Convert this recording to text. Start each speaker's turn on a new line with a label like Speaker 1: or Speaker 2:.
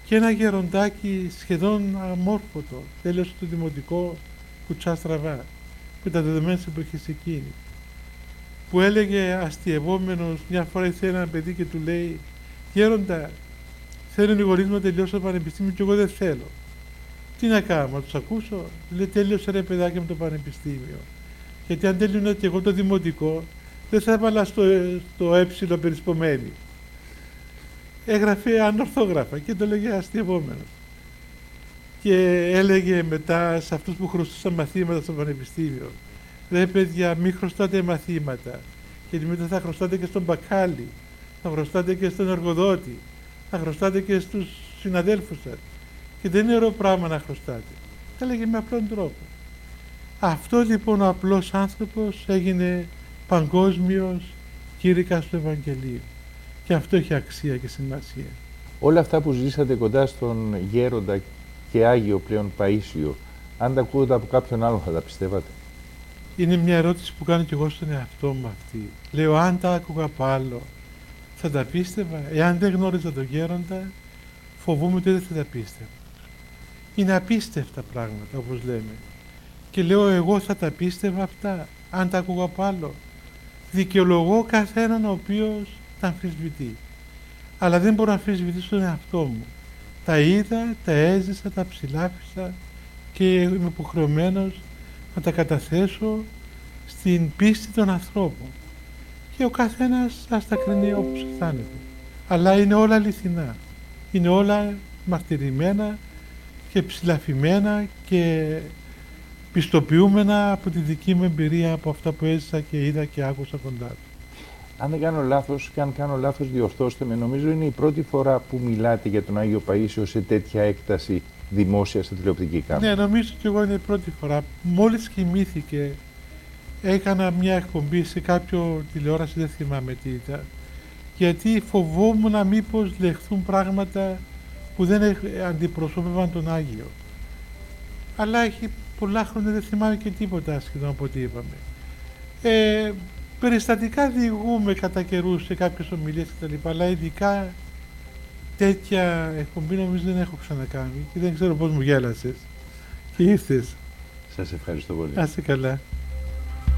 Speaker 1: και ένα γεροντάκι σχεδόν αμόρφωτο, τέλειωσε το δημοτικό κουτσά στραβά, με τα δεδομένα της εποχής εκείνη, που έλεγε αστειευόμενος, μια φορά ήρθε ένα παιδί και του λέει «Γέροντα, θέλουν οι γονείς μου να τελειώσω το πανεπιστήμιο και εγώ δεν θέλω. Τι να κάνω, να τους ακούσω?» Λέει «Τέλειωσε ρε παιδάκι με το πανεπιστήμιο. Γιατί αν τέλειωνα και εγώ το δημοτικό, δεν θα έβαλα στο έψιλο περισπομένη». Έγραφε ανορθόγραφα και το έλεγε αστειευόμενος. Και έλεγε μετά σε αυτούς που χρωστούσαν μαθήματα στο πανεπιστήμιο «Ρε παιδιά, μην χρωστάτε μαθήματα, γιατί μετά θα χρωστάτε και στον μπακάλι, θα χρωστάτε και στον εργοδότη, θα χρωστάτε και στους συναδέλφους σας και δεν είναι ωραίο πράγμα να χρωστάτε». Τα έλεγε με απλόν τρόπο. Αυτό λοιπόν ο απλός άνθρωπος έγινε παγκόσμιος κήρυκας του Ευαγγελίου και αυτό έχει αξία και σημασία.
Speaker 2: Όλα αυτά που ζήσατε κοντά στον γέροντα και Άγιο πλέον Παΐσιο, αν τα ακούγατε από κάποιον άλλον θα τα πιστεύατε?
Speaker 1: Είναι μια ερώτηση που κάνω κι εγώ στον εαυτό μου αυτή. Λέω, αν τα άκουγα απ' άλλο, θα τα πίστευα? Εάν δεν γνώριζα τον γέροντα, φοβούμαι ότι δεν θα τα πίστευα. Είναι απίστευτα πράγματα, όπως λέμε. Και λέω, εγώ θα τα πίστευα αυτά, αν τα άκουγα απ' άλλο? Δικαιολογώ καθέναν ο οποίος τα αμφισβητεί. Αλλά δεν μπορώ να αμφισβητήσω τον εαυτό μου. Τα είδα, τα έζησα, τα ψηλάφισα και είμαι υποχρεωμένος να τα καταθέσω στην πίστη των ανθρώπων. Και ο καθένας ας τα κρίνει όπως αισθάνεται. Αλλά είναι όλα αληθινά. Είναι όλα μαρτυρημένα και ψηλαφημένα και πιστοποιούμενα από τη δική μου εμπειρία, από αυτά που έζησα και είδα και άκουσα κοντά του.
Speaker 2: Αν δεν κάνω λάθος, και αν κάνω λάθος διορθώστε με, νομίζω είναι η πρώτη φορά που μιλάτε για τον Άγιο Παΐσιο σε τέτοια έκταση δημόσια στα τηλεοπτική κάμερα.
Speaker 1: Ναι, νομίζω και εγώ είναι η πρώτη φορά. Μόλις κοιμήθηκε, έκανα μια εκπομπή σε κάποιο τηλεόραση, δεν θυμάμαι τι ήταν, γιατί φοβόμουν μήπως λεχθούν πράγματα που δεν αντιπροσώπευαν τον Άγιο. Αλλά έχει πολλά χρόνια, δεν θυμάμαι και τίποτα σχεδόν από ό,τι είπαμε. Περιστατικά διηγούμε κατά καιρούς σε κάποιες ομιλίες κτλ. Αλλά ειδικά τέτοια εκπομπή νομίζω δεν έχω ξανακάνει και δεν ξέρω πώς μου γέλασες και ήρθες.
Speaker 2: Σας ευχαριστώ πολύ.
Speaker 1: Να είσαι καλά.